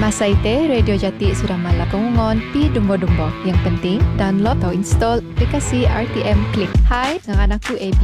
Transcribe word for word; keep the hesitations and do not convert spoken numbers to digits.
Masa ite, Radio Jati sudah malap pengungon pi dumbo-dumbo. Yang penting, download atau install aplikasi R T M Click. Hai, dengan aku A B.